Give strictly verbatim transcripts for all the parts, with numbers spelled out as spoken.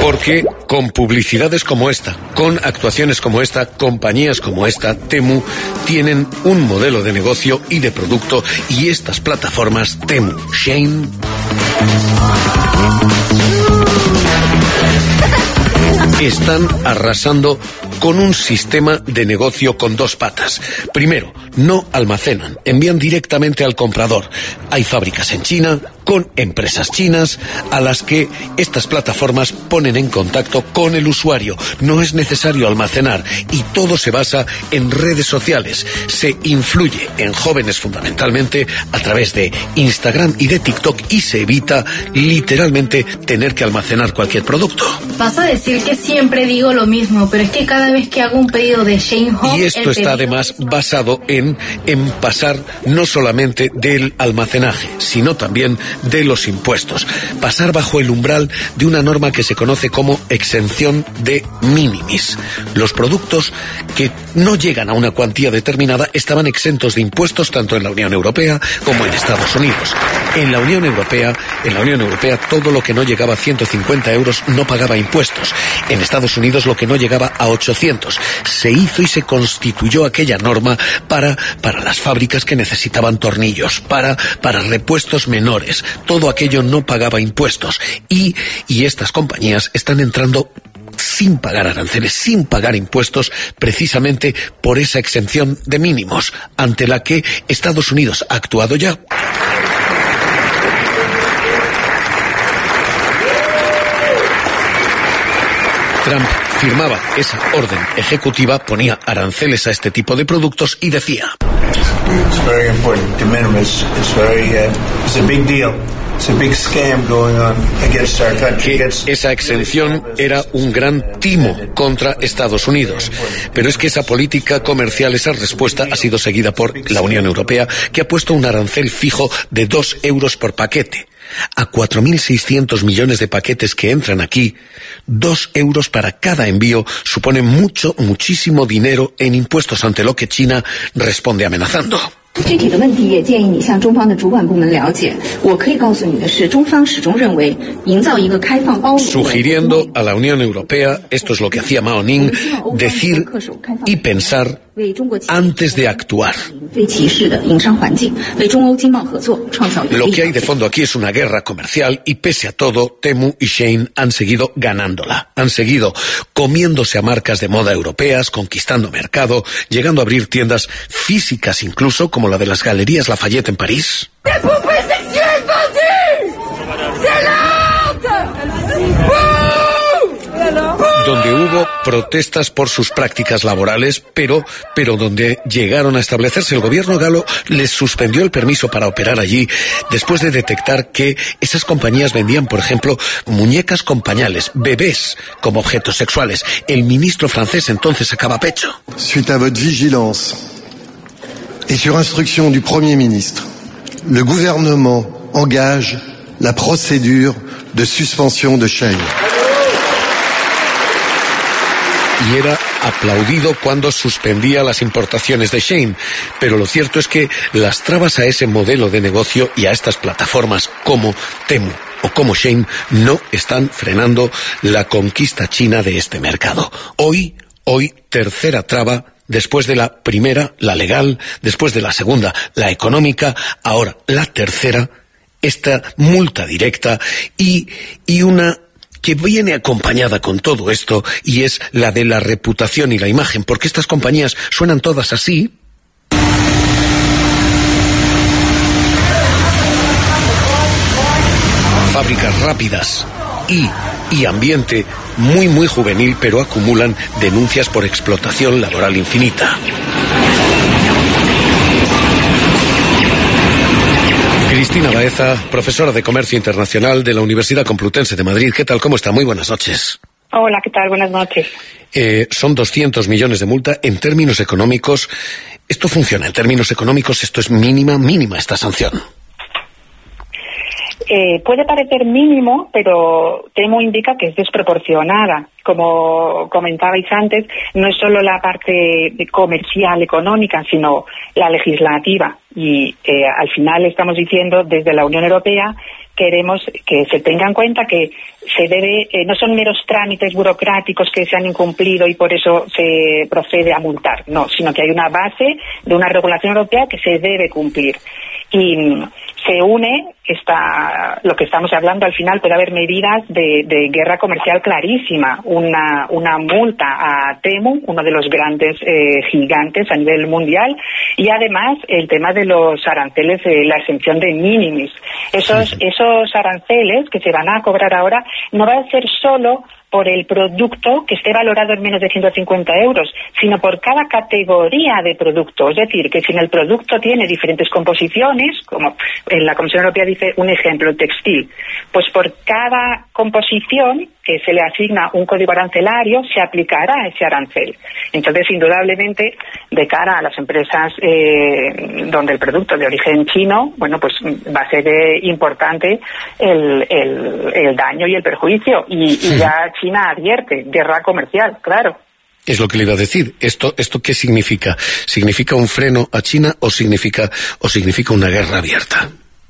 Porque con publicidades como esta, con actuaciones como esta, compañías como esta, Temu, tienen un modelo de negocio y de producto, y estas plataformas, Temu, Shein, están arrasando con un sistema de negocio con dos patas. Primero, no almacenan, envían directamente al comprador. Hay fábricas en China, con empresas chinas, a las que estas plataformas ponen en contacto con el usuario. No es necesario almacenar, y todo se basa en redes sociales. Se influye en jóvenes fundamentalmente a través de Instagram y de TikTok, y se evita literalmente tener que almacenar cualquier producto. Vas a decir que siempre digo lo mismo, pero es que cada vez que hago un pedido de Shein Home... Y esto está además basado en, en pasar no solamente del almacenaje, sino también de los impuestos. Pasar bajo el umbral de una norma que se conoce como exención de minimis. Los productos que no llegan a una cuantía determinada estaban exentos de impuestos tanto en la Unión Europea como en Estados Unidos. En la Unión Europea, en la Unión Europea todo lo que no llegaba a ciento cincuenta euros no pagaba impuestos. En Estados Unidos lo que no llegaba a ochocientos. Se hizo y se constituyó aquella norma para, para las fábricas que necesitaban tornillos, para, para repuestos menores. Todo aquello no pagaba impuestos. Y, y estas compañías están entrando sin pagar aranceles, sin pagar impuestos, precisamente por esa exención de mínimos, ante la que Estados Unidos ha actuado ya. Trump firmaba esa orden ejecutiva, ponía aranceles a este tipo de productos y decía: It's very important. De minimis. It's very, uh, it's a big deal. It's a big scam going on against our country. Que esa exención era un gran timo contra Estados Unidos. Pero es que esa política comercial, esa respuesta ha sido seguida por la Unión Europea, que ha puesto un arancel fijo de dos euros por paquete. A cuatro mil seiscientos millones de paquetes que entran aquí, dos euros para cada envío supone mucho, muchísimo dinero en impuestos, ante lo que China responde amenazando. Sugiriendo a la Unión Europea, esto es lo que hacía Mao Ning, decir y pensar antes de actuar. Lo que hay de fondo aquí es una guerra comercial, y pese a todo, Temu y Shein han seguido ganándola. Han seguido comiéndose a marcas de moda europeas, conquistando mercado, llegando a abrir tiendas físicas incluso, como la de las Galerías Lafayette en París. Donde hubo protestas por sus prácticas laborales, pero, pero donde llegaron a establecerse. El gobierno galo les suspendió el permiso para operar allí después de detectar que esas compañías vendían, por ejemplo, muñecas con pañales, bebés como objetos sexuales. El ministro francés entonces sacaba pecho. Suite à votre vigilance et sur instruction du Premier ministre, le gouvernement engage la procédure de suspension de Shein. Y era aplaudido cuando suspendía las importaciones de Shein. Pero lo cierto es que las trabas a ese modelo de negocio y a estas plataformas como Temu o como Shein no están frenando la conquista china de este mercado. Hoy, hoy, tercera traba. Después de la primera, la legal, después de la segunda, la económica, ahora la tercera, esta multa directa y, y una que viene acompañada con todo esto, y es la de la reputación y la imagen, porque estas compañías suenan todas así. Fábricas rápidas y, y ambiente muy muy juvenil, pero acumulan denuncias por explotación laboral infinita. Cristina Baeza, profesora de Comercio Internacional de la Universidad Complutense de Madrid. ¿Qué tal? ¿Cómo está? Muy buenas noches. Hola, ¿qué tal? Buenas noches. Eh, son doscientos millones de multa. En términos económicos, ¿esto funciona? En términos económicos, esto es mínima, mínima esta sanción. Eh, puede parecer mínimo, pero Temu indica que es desproporcionada. Como comentabais antes, no es solo la parte comercial, económica, sino la legislativa. Y eh, al final estamos diciendo desde la Unión Europea queremos que se tenga en cuenta que se debe, eh, no son meros trámites burocráticos que se han incumplido y por eso se procede a multar, no, sino que hay una base de una regulación europea que se debe cumplir. Y se une esta, lo que estamos hablando, al final puede haber medidas de, de guerra comercial clarísima, una, una multa a Temu, uno de los grandes eh, gigantes a nivel mundial, y además el tema de los aranceles, eh, la exención de minimis. Esos, esos aranceles que se van a cobrar ahora no va a ser solo por el producto que esté valorado en menos de ciento cincuenta euros, sino por cada categoría de producto. Es decir, que si en el producto tiene diferentes composiciones, como en la Comisión Europea dice un ejemplo, el textil, pues por cada composición que se le asigna un código arancelario, se aplicará ese arancel. Entonces, indudablemente, de cara a las empresas eh, donde el producto de origen chino, bueno, pues va a ser eh, importante el, el, el daño y el perjuicio. Y, y ya China advierte, guerra comercial, claro. Es lo que le iba a decir. ¿Esto, esto qué significa? ¿Significa un freno a China o significa, o significa una guerra abierta?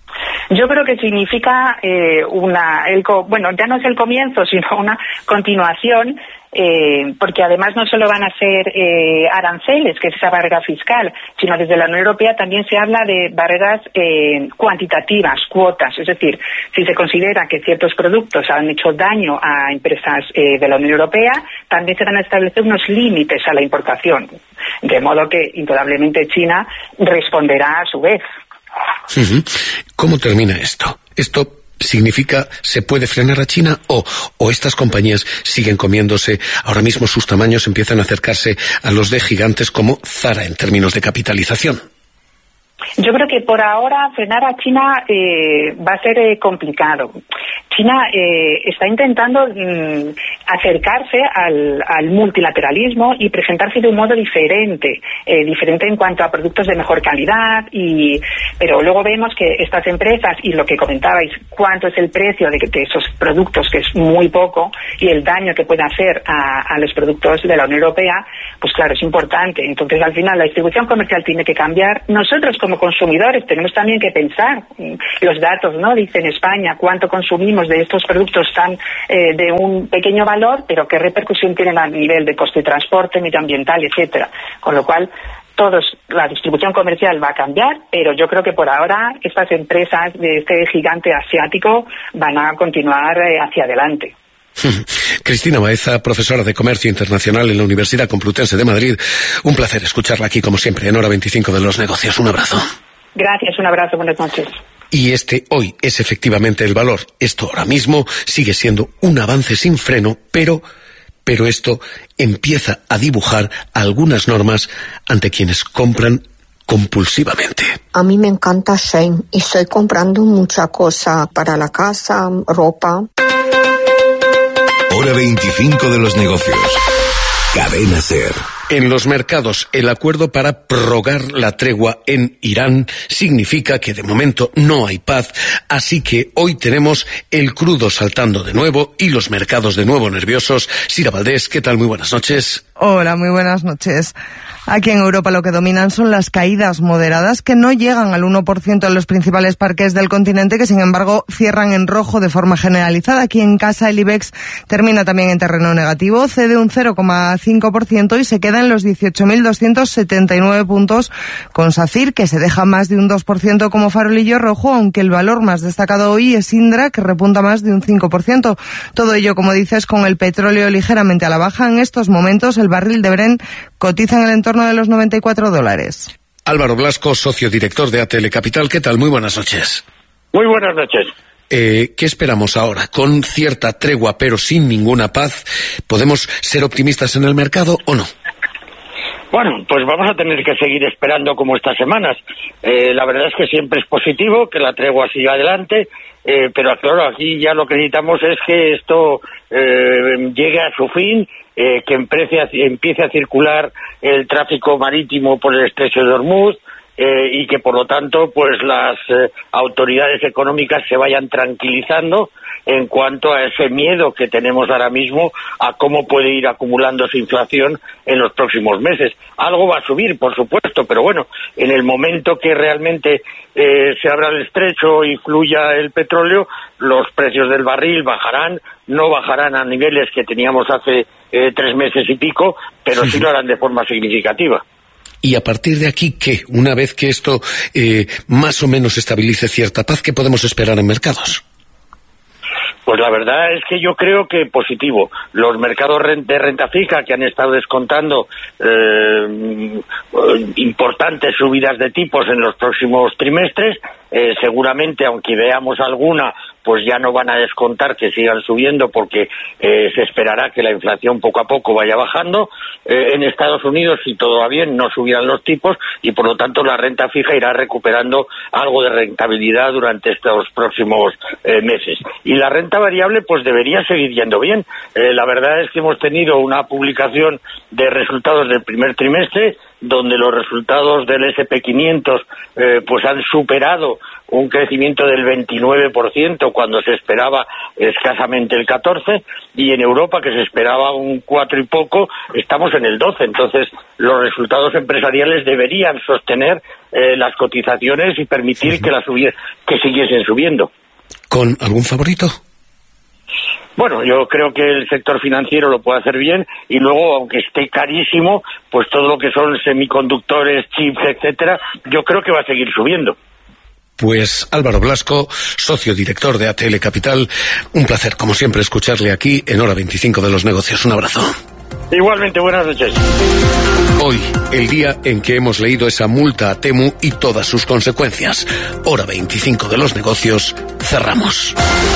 Yo creo que significa eh, una, el, bueno, ya no es el comienzo, sino una continuación, eh, porque además no solo van a ser eh, aranceles, que es esa barrera fiscal, sino desde la Unión Europea también se habla de barreras eh, cuantitativas, cuotas, es decir, si se considera que ciertos productos han hecho daño a empresas eh, de la Unión Europea, también se van a establecer unos límites a la importación, de modo que indudablemente China responderá a su vez. Uh-huh. ¿Cómo termina esto? ¿Esto significa se puede frenar a China o, o estas compañías siguen comiéndose, ahora mismo sus tamaños empiezan a acercarse a los de gigantes como Zara en términos de capitalización? Yo creo que por ahora frenar a China eh, va a ser eh, complicado. China eh, está intentando mm, acercarse al, al multilateralismo y presentarse de un modo diferente, eh, diferente en cuanto a productos de mejor calidad, y pero luego vemos que estas empresas, y lo que comentabais, cuánto es el precio de, de esos productos, que es muy poco, y el daño que puede hacer a, a los productos de la Unión Europea, pues claro, es importante. Entonces, al final, la distribución comercial tiene que cambiar. Nosotros, como consumidores, tenemos también que pensar los datos, ¿no? Dice en España cuánto consumimos de estos productos tan eh, de un pequeño valor, pero qué repercusión tienen a nivel de coste de transporte, medioambiental, etcétera. Con lo cual, todos, la distribución comercial va a cambiar, pero yo creo que por ahora estas empresas de este gigante asiático van a continuar eh, hacia adelante. Cristina Baeza, profesora de Comercio Internacional en la Universidad Complutense de Madrid. Un placer escucharla aquí, como siempre, en Hora veinticinco de los Negocios. Un abrazo. Gracias, un abrazo, buenas noches. Y este hoy es efectivamente el valor. Esto ahora mismo sigue siendo un avance sin freno, pero, pero esto empieza a dibujar algunas normas ante quienes compran compulsivamente. A mí me encanta Shein y estoy comprando mucha cosa para la casa, ropa. Hora veinticinco de los Negocios. Cadena SER. En los mercados, el acuerdo para prorrogar la tregua en Irán significa que de momento no hay paz, así que hoy tenemos el crudo saltando de nuevo y los mercados de nuevo nerviosos. Sira Valdés, ¿qué tal? Muy buenas noches. Hola, muy buenas noches. Aquí en Europa lo que dominan son las caídas moderadas que no llegan al uno por ciento en los principales parques del continente, que sin embargo cierran en rojo de forma generalizada. Aquí en casa el IBEX termina también en terreno negativo, cede un cero coma cinco por ciento y se queda en los dieciocho mil doscientos setenta y nueve puntos, con SACIR, que se deja más de un dos por ciento como farolillo rojo, aunque el valor más destacado hoy es Indra, que repunta más de un cinco por ciento. Todo ello, como dices, con el petróleo ligeramente a la baja. En estos momentos el barril de Brent cotiza en el entorno de los noventa y cuatro dólares. Álvaro Blasco, socio director de A T L Capital, ¿qué tal? Muy buenas noches. Muy buenas noches. Eh, ¿Qué esperamos ahora? Con cierta tregua pero sin ninguna paz, ¿podemos ser optimistas en el mercado o no? Bueno, pues vamos a tener que seguir esperando como estas semanas. Eh, la verdad es que siempre es positivo que la tregua siga adelante, eh, pero claro, aquí ya lo que necesitamos es que esto eh, llegue a su fin, eh, que empiece a, empiece a circular el tráfico marítimo por el estrecho de Hormuz, eh, y que por lo tanto pues las eh, autoridades económicas se vayan tranquilizando en cuanto a ese miedo que tenemos ahora mismo a cómo puede ir acumulándose inflación en los próximos meses. Algo va a subir, por supuesto, pero bueno, en el momento que realmente eh, se abra el estrecho y fluya el petróleo, los precios del barril bajarán, no bajarán a niveles que teníamos hace eh, tres meses y pico, pero sí, sí lo harán de forma significativa. Y a partir de aquí, ¿qué? Una vez que esto eh, más o menos estabilice cierta paz, ¿qué podemos esperar en mercados? Pues la verdad es que yo creo que positivo. Los mercados de renta fija que han estado descontando eh, importantes subidas de tipos en los próximos trimestres, eh, seguramente, aunque veamos alguna, pues ya no van a descontar que sigan subiendo porque eh, se esperará que la inflación poco a poco vaya bajando. Eh, en Estados Unidos, si todo va bien, no subirán los tipos y por lo tanto la renta fija irá recuperando algo de rentabilidad durante estos próximos eh, meses. Y la renta variable pues debería seguir yendo bien. Eh, la verdad es que hemos tenido una publicación de resultados del primer trimestre donde los resultados del ese pe quinientos eh, pues han superado un crecimiento del veintinueve por ciento cuando se esperaba escasamente el catorce por ciento, y en Europa, que se esperaba un cuatro y poco, estamos en el doce por ciento. Entonces los resultados empresariales deberían sostener eh, las cotizaciones y permitir sí. que, la subi- que siguiesen subiendo. ¿Con algún favorito? Bueno, yo creo que el sector financiero lo puede hacer bien y luego, aunque esté carísimo, pues todo lo que son semiconductores, chips, etcétera, yo creo que va a seguir subiendo. Pues Álvaro Blasco, socio director de A T L Capital, un placer, como siempre, escucharle aquí en Hora veinticinco de los Negocios. Un abrazo. Igualmente, buenas noches. Hoy, el día en que hemos leído esa multa a Temu y todas sus consecuencias. Hora veinticinco de los Negocios, cerramos.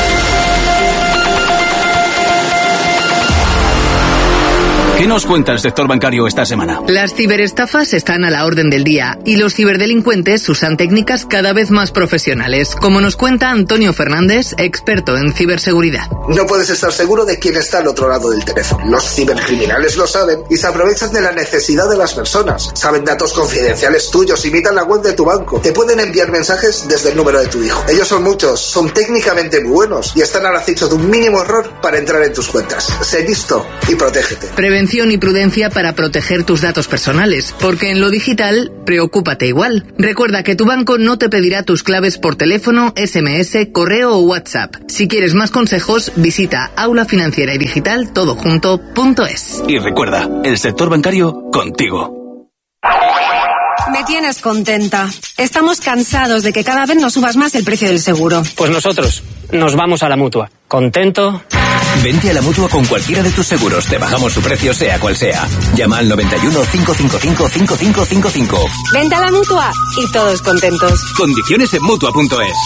¿Qué nos cuenta el sector bancario esta semana? Las ciberestafas están a la orden del día y los ciberdelincuentes usan técnicas cada vez más profesionales, como nos cuenta Antonio Fernández, experto en ciberseguridad. No puedes estar seguro de quién está al otro lado del teléfono. Los cibercriminales lo saben y se aprovechan de la necesidad de las personas. Saben datos confidenciales tuyos, imitan la web de tu banco, te pueden enviar mensajes desde el número de tu hijo. Ellos son muchos, son técnicamente muy buenos y están al acecho de un mínimo error para entrar en tus cuentas. Sé listo y protégete. Prevención y prudencia para proteger tus datos personales, porque en lo digital, preocúpate igual. Recuerda que tu banco no te pedirá tus claves por teléfono, ese eme ese, correo o WhatsApp. Si quieres más consejos, visita aula financiera y digital todo junto punto es. Y recuerda, el sector bancario contigo. Me tienes contenta. Estamos cansados de que cada vez nos subas más el precio del seguro. Pues nosotros nos vamos a la Mutua. ¿Contento? Vente a la Mutua con cualquiera de tus seguros. Te bajamos su precio sea cual sea. Llama al noventa y uno, cinco cinco cinco, cinco cinco cinco cinco. Vente a la Mutua y todos contentos. Condiciones en Mutua punto es.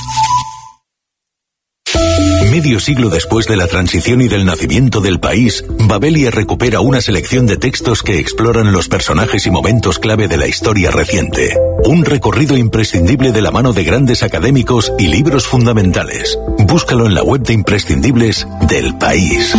Medio siglo después de la transición y del nacimiento del país, Babelia recupera una selección de textos que exploran los personajes y momentos clave de la historia reciente. Un recorrido imprescindible de la mano de grandes académicos y libros fundamentales. Búscalo en la web de imprescindibles del país.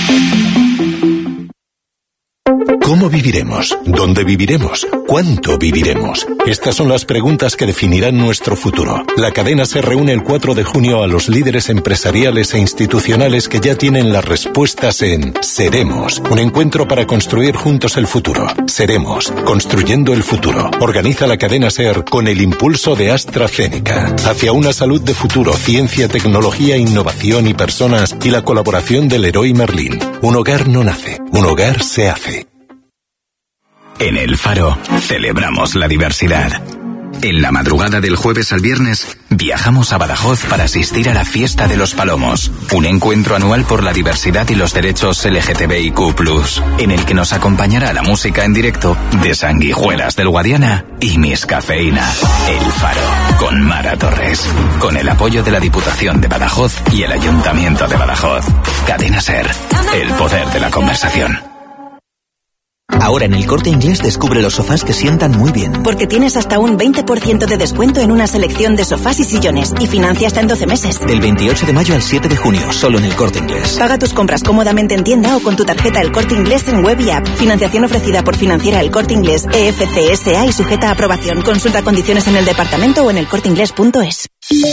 ¿Cómo viviremos? ¿Dónde viviremos? ¿Cuánto viviremos? Estas son las preguntas que definirán nuestro futuro. La cadena se reúne el cuatro de junio a los líderes empresariales e institucionales que ya tienen las respuestas en Seremos, un encuentro para construir juntos el futuro. Seremos, construyendo el futuro. Organiza la cadena SER con el impulso de AstraZeneca. Hacia una salud de futuro, ciencia, tecnología, innovación y personas y la colaboración del Leroy Merlin. Un hogar no nace, un hogar se hace. En El Faro celebramos la diversidad. En la madrugada del jueves al viernes viajamos a Badajoz para asistir a la Fiesta de los Palomos, un encuentro anual por la diversidad y los derechos ele ge te be i cu plus, en el que nos acompañará la música en directo de Sanguijuelas del Guadiana y Miss Cafeína. El Faro, con Mara Torres, con el apoyo de la Diputación de Badajoz y el Ayuntamiento de Badajoz. Cadena SER, el poder de la conversación. Ahora en El Corte Inglés descubre los sofás que sientan muy bien. Porque tienes hasta un veinte por ciento de descuento en una selección de sofás y sillones y financia hasta en doce meses. Del veintiocho de mayo al siete de junio, solo en El Corte Inglés. Paga tus compras cómodamente en tienda o con tu tarjeta El Corte Inglés en web y app. Financiación ofrecida por Financiera El Corte Inglés E F C S A y sujeta a aprobación. Consulta condiciones en el departamento o en elcorteinglés punto es.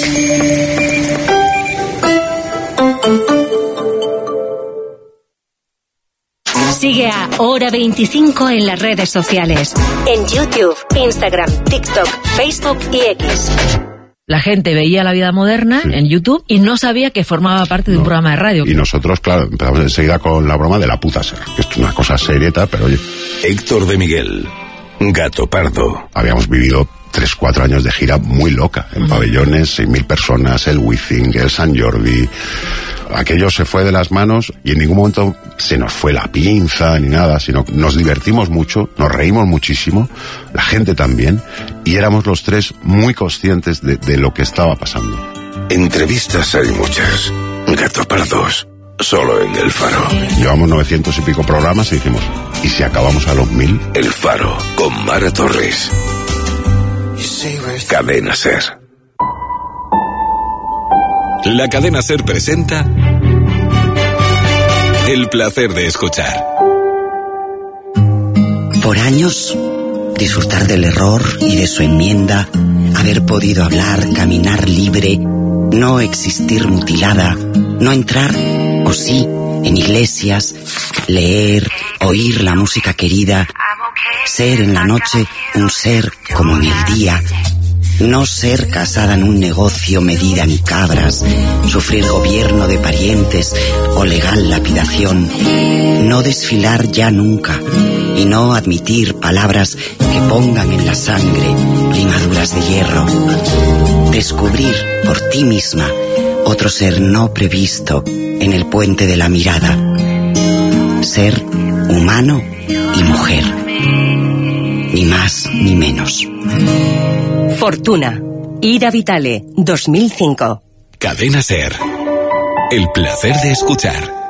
Sigue a Hora veinticinco en las redes sociales. En YouTube, Instagram, TikTok, Facebook y X. La gente veía La Vida Moderna sí. en YouTube y no sabía que formaba parte de no. un programa de radio. Y nosotros, claro, empezamos enseguida con la broma de la puta ser. Esto es una cosa serieta, pero oye. Héctor de Miguel, Gato Pardo. Habíamos vivido tres, cuatro años de gira muy loca, en uh-huh. pabellones, seis mil personas, el Wizzing, el San Jordi. Aquello se fue de las manos y en ningún momento se nos fue la pinza ni nada, sino nos divertimos mucho, nos reímos muchísimo, la gente también, y éramos los tres muy conscientes de, de lo que estaba pasando. Entrevistas hay muchas, Gato Pardos, solo en El Faro. Llevamos novecientos y pico programas y dijimos, ¿y si acabamos a los mil? El Faro, con Mara Torres. Cadena Ser. La Cadena Ser presenta El placer de escuchar. Por años, disfrutar del error y de su enmienda, haber podido hablar, caminar libre, no existir mutilada, no entrar, o sí, en iglesias, leer, oír la música querida, ser en la noche un ser como en el día, no ser casada en un negocio medida en cabras, sufrir gobierno de parientes o legal lapidación, no desfilar ya nunca y no admitir palabras que pongan en la sangre limaduras de hierro, descubrir por ti misma otro ser no previsto en el puente de la mirada, ser humano y mujer, ni más ni menos. Fortuna, Ira Vitale, dos mil cinco. Cadena Ser. El placer de escuchar.